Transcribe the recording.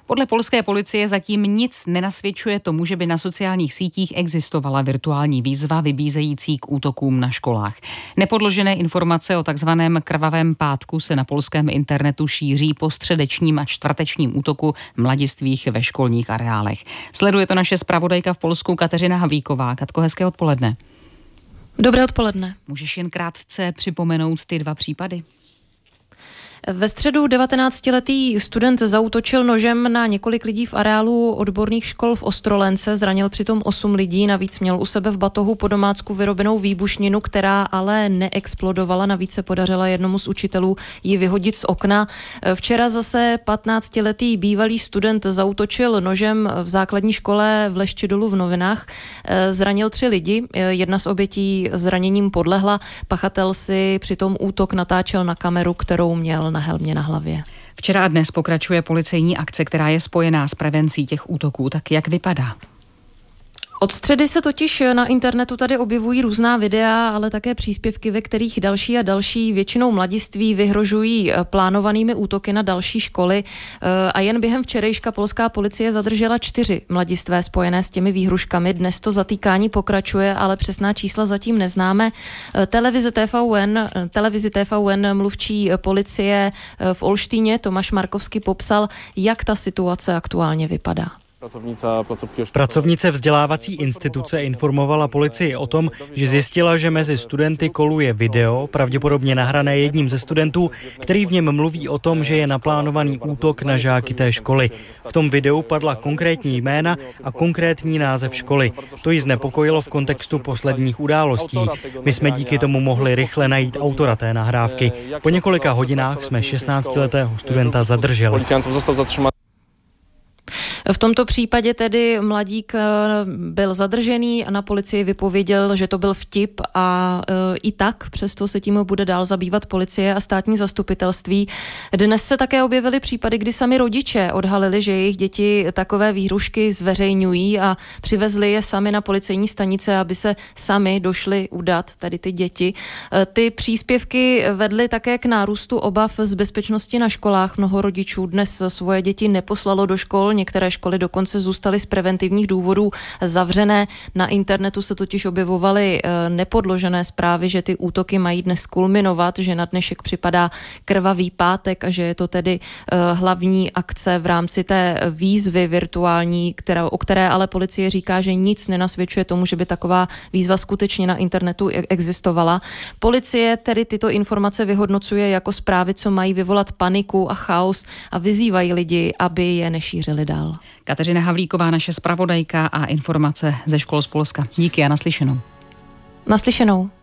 Podle polské policie zatím nic nenasvědčuje tomu, že by na sociálních sítích existovala virtuální výzva vybízející k útokům na školách. Nepodložené informace o takzvaném krvavém pátku se na polském internetu šíří po středečním a čtvrtečním útoku mladistvých ve školních areálech. Sleduje to naše zpravodajka v Polsku Kateřina Havlíková. Katko, hezké odpoledne. Dobré odpoledne. Můžeš jen krátce připomenout ty dva případy? Ve středu 19letý student zaútočil nožem na několik lidí v areálu odborných škol v Ostrolence, zranil přitom 8 lidí, navíc měl u sebe v batohu po domácku vyrobenou výbušninu, která ale neexplodovala, navíc se podařila jednomu z učitelů ji vyhodit z okna. Včera zase 15letý bývalý student zaútočil nožem v základní škole v Leščidolu v Novinách, zranil 3 lidi, jedna z obětí zraněním podlehla, pachatel si přitom útok natáčel na kameru, kterou měl na helmě na hlavě. Včera a dnes pokračuje policejní akce, která je spojená s prevencí těch útoků. Tak jak vypadá? Od středy se totiž na internetu tady objevují různá videa, ale také příspěvky, ve kterých další a další, většinou mladiství, vyhrožují plánovanými útoky na další školy. A jen během včerejška polská policie zadržela 4 mladistvé spojené s těmi výhruškami. Dnes to pokračuje, ale přesná čísla zatím neznáme. Televizi TVN mluvčí policie v Olštýně Tomáš Markovský popsal, jak ta situace aktuálně vypadá. Pracovnice vzdělávací instituce informovala policii o tom, že zjistila, že mezi studenty koluje video, pravděpodobně nahrané jedním ze studentů, který v něm mluví o tom, že je naplánovaný útok na žáky té školy. V tom videu padla konkrétní jména a konkrétní název školy. To ji znepokojilo v kontextu posledních událostí. My jsme díky tomu mohli rychle najít autora té nahrávky. Po několika hodinách jsme 16letého studenta zadrželi. V tomto případě tedy mladík byl zadržený a na policii vypověděl, že to byl vtip a i tak přesto se tím bude dál zabývat policie a státní zastupitelství. Dnes se také objevily případy, kdy sami rodiče odhalili, že jejich děti takové výhrušky zveřejňují a přivezli je sami na policejní stanice, aby se sami došli udat, tady ty děti. Ty příspěvky vedly také k nárůstu obav z bezpečnosti na školách. Mnoho rodičů dnes svoje děti neposlalo do škol, některé školy dokonce zůstaly z preventivních důvodů zavřené. Na internetu se totiž objevovaly nepodložené zprávy, že ty útoky mají dnes kulminovat, že na dnešek připadá krvavý pátek a že je to tedy hlavní akce v rámci té výzvy virtuální, o které ale policie říká, že nic nenasvědčuje tomu, že by taková výzva skutečně na internetu existovala. Policie tedy tyto informace vyhodnocuje jako zprávy, co mají vyvolat paniku a chaos a vyzývají lidi, aby je nešířili dál. Kateřina Havlíková, naše zpravodajka, a informace ze škol z Polska. Díky a naslyšenou. Naslyšenou.